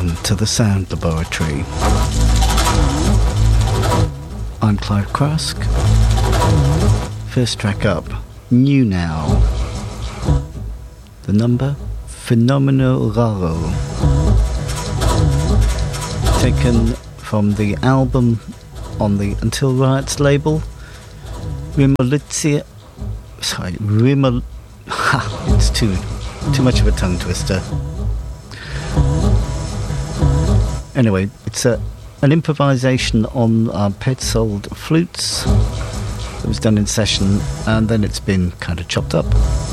Welcome to the Sound Laboratory. I'm Clive Crusk. First track up, New Now. The number, Fenomeno Raro. Taken from the album on the Until Riots label, Rimolizia. Sorry, it's too much of a tongue twister. Anyway, it's an improvisation on Petzold flutes. It was done in session, and then it's been kind of chopped up.